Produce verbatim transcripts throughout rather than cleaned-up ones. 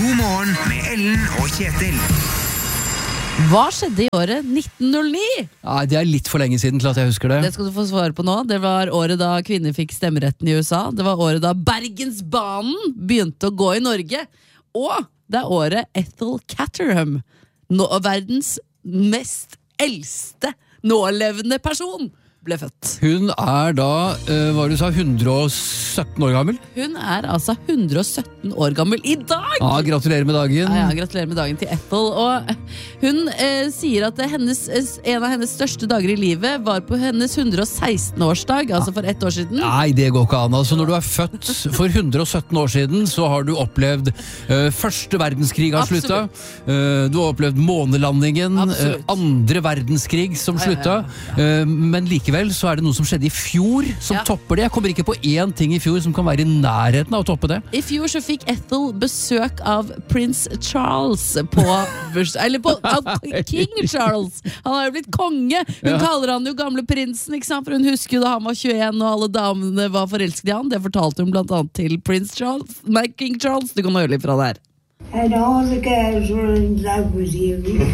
God morgen med Ellen og Kjetil. Hva skjedde i året nitten null ni? Nei, det er litt for lenge siden til at jeg husker det. Det skal du få svar på nå. Det var året da kvinner fikk stemmeretten i U S A. Det var året da Bergensbanen begynte å gå i Norge. Og det er året Ethel Caterham, nå, verdens mest eldste nålevende person, ble født. Hun er da, uh, hva du sa, hundre og sytten år gammel? Hun er altså hundre og sytten år gammel i dag! Ja, gratulerer med dagen. Ja, ja, gratulerer med dagen til Ethel. Og hun eh, sier at hennes, en av hennes største dager i livet var på hennes hundre og seksten årsdag, altså for ett år siden. Nei, det går ikke an. Altså, når du er født for hundre og sytten år siden, så har du opplevd uh, første verdenskrig har slutta. Uh, du har opplevd månelandingen, uh, andre verdenskrig som slutta. Uh, men likevel så er det noe som skjedde i fjor som ja. topper det. Jeg kommer ikke på én ting i fjor som kan være i nærheten av å toppe det. I fjor så fikk Ethel besøk av prins Charles på, eller på av King Charles. Han har jo blitt konge. Hun ja. kaller han jo gamle prinsen, ikke sant? For hun husker jo da han var tjueen og alle damene var forelsket i han. Det fortalte hun blant annet til prins Charles, nei, King Charles. Du kan høre litt fra det her. And all the girls were in love with you.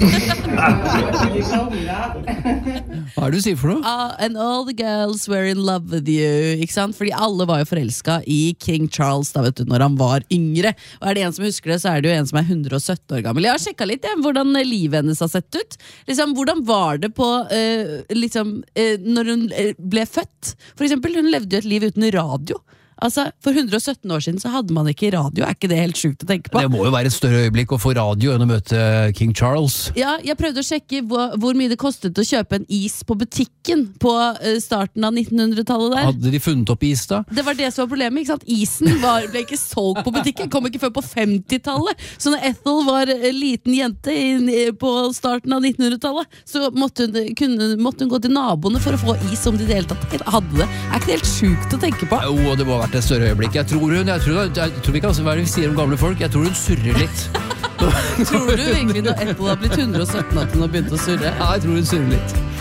Hva er det du sier for noe? Uh, and all the girls were in love with you. Ikke sant? Fordi alle var jo forelsket i King Charles da, vet du, når han var yngre. Og er det en som husker det, så er det jo en som er hundre og sytten år gammel. Jeg har sjekket litt ja, hvordan livet hennes har sett ut. Liksom, hvordan var det på uh, liksom, uh, når hun ble født? For eksempel, hun levde jo et liv uten radio. Altså, For hundre og sytten år siden så hadde man ikke radio. Er ikke det helt sjukt å tenke på? Det må jo være et større øyeblikk å få radio enn å møte King Charles. Ja, jeg prøvde å sjekke hvor, hvor mye det kostet å kjøpe en is på butikken på uh, starten av nittenhundretallet der. Hadde de funnet opp is da? Det var det som var problemet, ikke sant? Isen var, ble ikke solgt på butikken, kom ikke før på femtitallet. Så når Ethel var uh, liten jente i, på starten av nittenhundretallet, så måtte hun, kunne, måtte hun gå til naboene for å få is som de i det hele tatt hadde det. Er ikke det helt sjukt å tenke på? Jo, det må vært et større øyeblikk. Jeg tror hun, jeg tror, jeg tror vi kan hva er det vi sier om gamle folk, jeg tror hun surrer litt. Tror du egentlig når Ethel har blitt hundre og sytten at hun har begynt å surre? Ja, jeg tror hun surrer litt.